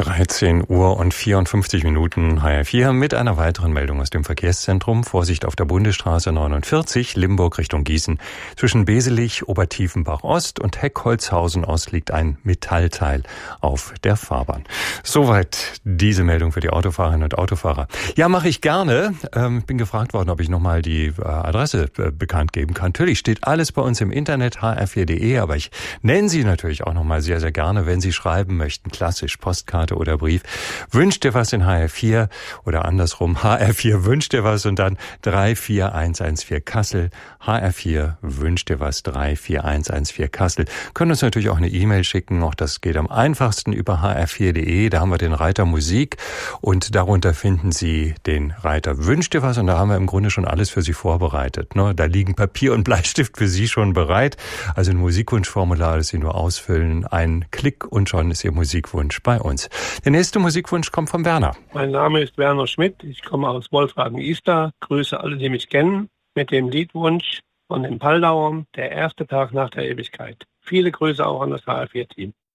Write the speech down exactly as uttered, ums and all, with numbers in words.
dreizehn Uhr und vierundfünfzig Minuten H F vier mit einer weiteren Meldung aus dem Verkehrszentrum. Vorsicht auf der Bundesstraße neunundvierzig, Limburg Richtung Gießen. Zwischen Beselich, Obertiefenbach Ost und Heckholzhausen Ost liegt ein Metallteil auf der Fahrbahn. Soweit diese Meldung für die Autofahrerinnen und Autofahrer. Ja, mache ich gerne. Ähm, bin gefragt worden, ob ich nochmal die äh, Adresse äh, bekannt geben kann. Natürlich steht alles bei uns im Internet, h r vier punkt d e, aber ich nenne sie natürlich auch nochmal sehr, sehr gerne, wenn Sie schreiben möchten, klassisch, Postkarte oder Brief. Wünscht dir was in H R vier oder andersrum, H R vier wünscht dir was und dann drei vier eins eins vier Kassel, H R vier wünscht dir was, drei vier eins eins vier Kassel. Können uns natürlich auch eine E-Mail schicken, auch das geht am einfachsten über h r vier punkt d e, da haben wir den Reiter Musik und darunter finden Sie den Reiter Wünscht dir was und da haben wir im Grunde schon alles für Sie vorbereitet. Ne? Da liegen Papier und Bleistift für Sie schon bereit, also ein Musikwunschformular, das Sie nur ausfüllen, ein Klick und schon ist Ihr Musikwunsch bei uns. Der nächste Musikwunsch kommt von Werner. Mein Name ist Werner Schmidt, ich komme aus Wolfragen-Ister, grüße alle, die mich kennen, mit dem Liedwunsch von den Paldauern, der erste Tag nach der Ewigkeit. Viele Grüße auch an das H R vier Team.